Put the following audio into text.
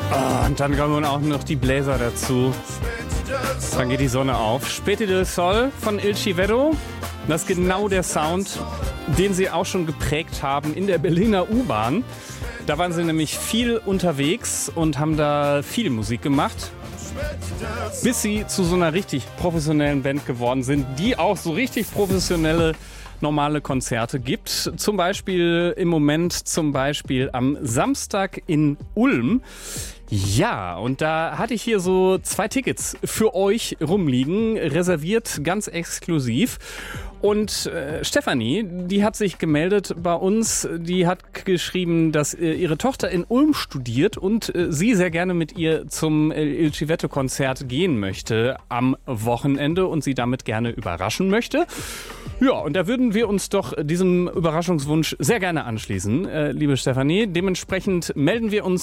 Oh, und dann kommen auch noch die Bläser dazu. Dann geht die Sonne auf. Spete del Sol von Il Civetto. Das ist genau der Sound, den sie auch schon geprägt haben in der Berliner U-Bahn. Da waren sie nämlich viel unterwegs und haben da viel Musik gemacht, bis sie zu so einer richtig professionellen Band geworden sind, die auch so richtig professionelle, normale Konzerte gibt. Zum Beispiel im Moment, am Samstag in Ulm. Ja, und da hatte ich hier so 2 Tickets für euch rumliegen, reserviert ganz exklusiv. Und Stefanie, die hat sich gemeldet bei uns, die hat geschrieben, dass ihre Tochter in Ulm studiert und sie sehr gerne mit ihr zum Il Civetto-Konzert gehen möchte am Wochenende und sie damit gerne überraschen möchte. Ja, und da würden wir uns doch diesem Überraschungswunsch sehr gerne anschließen, liebe Stefanie. Dementsprechend melden wir uns